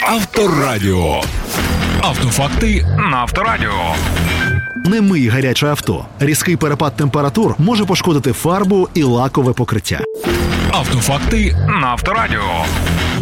Авторадіо. Автофакти на Авторадіо. Не мий гаряче авто. Різкий перепад температур може пошкодити фарбу і лакове покриття. Автофакти на Авторадіо.